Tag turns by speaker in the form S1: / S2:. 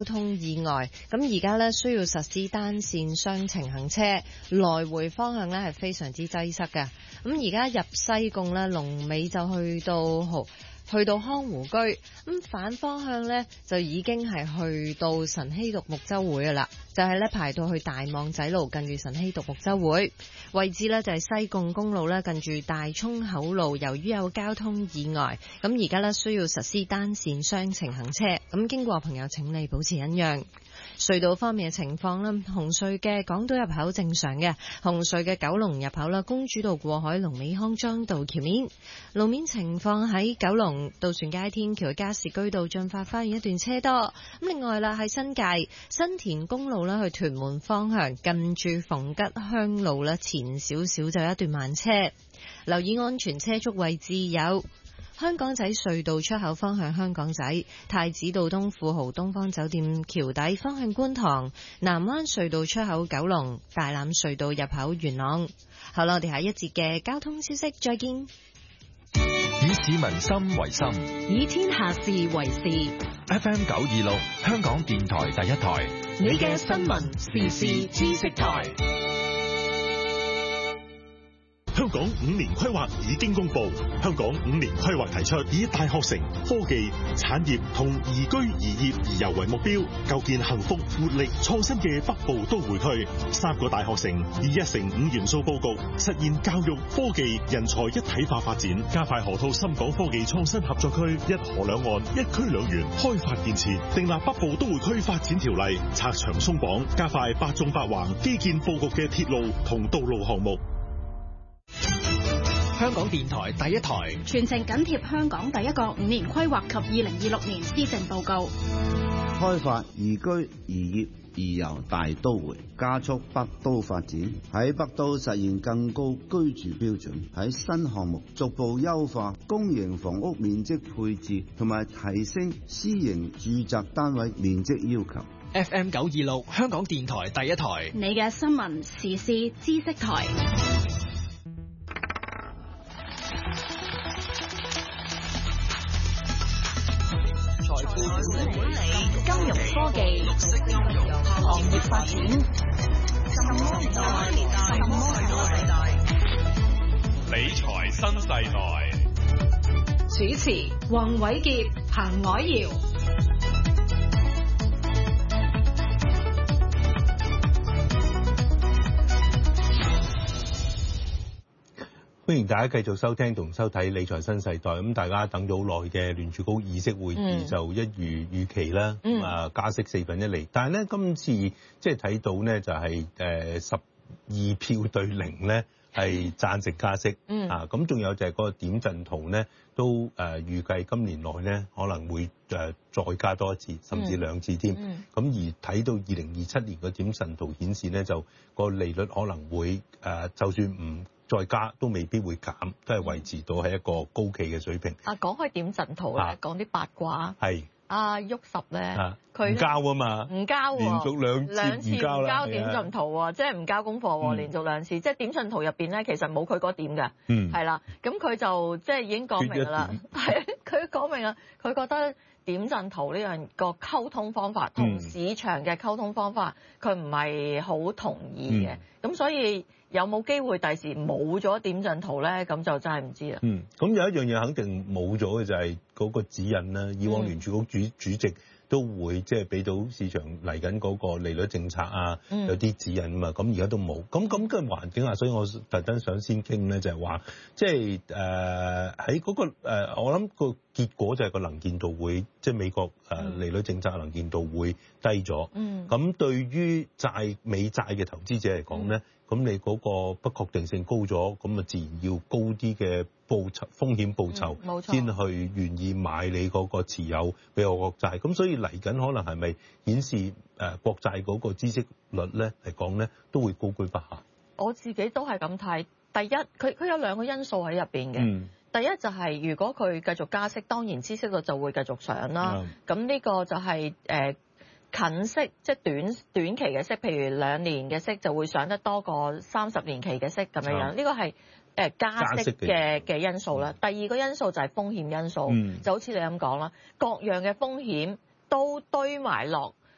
S1: 通意外，咁而家呢，需要實施單線雙程行車，來回方向呢係非常之擠塞嘅。咁而家入西貢呢，龍尾就去到康湖居，咁反方向呢，就已經係去到晨曦獨木舟會嘅啦，就係呢排到去大網仔路近住晨曦獨木舟會位置呢，就係西貢公路呢近住大涌口路，由於有交通意外，咁而家呢，需要實施單線雙程行車，咁經過朋友請你保持忍讓。隧道方面嘅情況啦，紅隧嘅港島入口正常嘅，紅隧嘅九龍入口啦，公主道過海龍尾康莊道橋面路面情況喺九龍渡船街天橋加士居道進發花園一段車多，咁另外啦喺新界新田公路啦去屯門方向近住逢吉鄉路啦前少少就有一段慢車，留意安全車速位置有香港仔隧道出口方向香港仔、太子道東富豪東方酒店橋底方向觀塘、南灣隧道出口九龍、大欖隧道入口元朗。好啦，我哋下一節嘅交通消息再見。
S2: 以市民心為心，
S3: 以天下事為事。
S2: FM 926香港電台第一台，
S3: 你嘅新聞時事知識台。
S4: 香港5年規劃已經公布，香港5年規劃提出以大學城、科技、產業同宜居宜業宜遊為目標，構建幸福、活力、創新嘅北部都會區。3個大學城以1城5元素佈局，實現教育、科技、人才一體化發展，加快河套深港科技創新合作區，一河兩岸、一區兩園開發建設，訂立北部都會區發展條例，拆牆鬆綁，加快8縱8橫基建佈局嘅鐵路同道路項目。
S2: 香港電台第一台，
S3: 全程緊貼香港第一個5年規劃及2026年施政報告。
S5: 開發宜居宜業宜遊大都會，加速北都發展，喺北都實現更高居住標準，喺新項目逐步優化公營房屋面積配置，同埋提升私營住宅單位面積要求。
S2: FM 926香港電台第一台，
S3: 你嘅新聞時事知識台。
S1: 財富管理、
S3: 金融科技、行業發展，什麼年代？
S6: 理財新世代。
S3: 主持：宏偉傑、彭藹瑤。
S7: 歡迎大家繼續收聽同收睇理財新世代。咁大家等咗好耐嘅聯儲局議息會議就一如預期啦，加息1/4厘。但係咧今次即係睇到咧就係12票對0咧係贊成加息，咁仲有就係個點陣圖咧都預計今年內咧可能會再加多一次，甚至2次添。咁而睇到2027年個點陣圖顯示咧就個利率可能會就算唔再加都未必會減，都係維持到喺一個高企嘅水平。
S1: 講開點陣圖咧，講啲八卦。係旭十咧，佢
S7: 唔交啊嘛，
S1: 唔交喎，
S7: 連續兩次唔交啦，
S1: 唔交點陣圖喎，即係唔交功課喎，連續2次，即係點陣圖入邊咧，其實冇佢嗰點嘅，係啦，咁佢就即係已經講明啦，係佢講明啦，佢覺得點陣圖呢樣個溝通方法同市場嘅溝通方法，佢唔係好同意嘅，咁所以有冇機會第時冇咗點陣圖咧？咁就真係唔知啦。
S7: 咁有一樣嘢肯定冇咗嘅就係嗰個指引啦。以往聯儲局主席都會即係俾到市場嚟緊嗰個利率政策啊，有啲指引啊嘛。咁而家都冇。咁嘅環境下，所以我特登想先傾咧，就係話即係喺嗰個我諗個結果就係個能見度會即係美國利率政策能見度會低咗。咁對於美債嘅投資者嚟講咧，咁你嗰個不確定性高咗，咁啊自然要高啲嘅風險報酬，先去願意買你嗰個持有美國國債。咁所以嚟緊可能係咪顯示國債嗰個孳息率咧嚟講咧，都會高居不下？我自己都係咁睇。第一，佢有2個因素喺入邊嘅。第一就係如果佢繼續加息，當然孳息率就會繼續上啦。咁呢個就係近息，即係短期嘅息，譬如2年嘅息就會上得多過30年期嘅息咁樣樣。呢個係加息嘅因素啦。第二個因素就係風險因素，就好似你咁講啦，各樣嘅風險都堆埋落